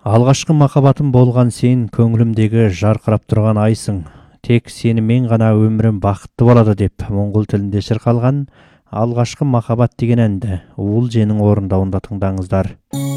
Алғашқы махаббатым болған сен көңілімдегі жарқырап тұрған айсың. Тек сенімен ғана өмірім бақытты болады деп моңғол тілінде шырқалған алғашқы махаббат деген әнді Уылженің орындауында тыңдаңыздар.